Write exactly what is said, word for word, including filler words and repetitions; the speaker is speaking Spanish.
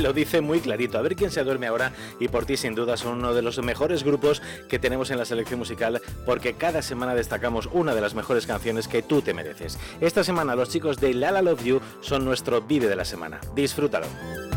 lo dice muy clarito. A ver quién se duerme ahora, y por ti sin duda son uno de los mejores grupos que tenemos en la selección musical, porque cada semana destacamos una de las mejores canciones que tú te mereces. Esta semana los chicos de La La Love You son nuestro Vive de la semana. Disfrútalo.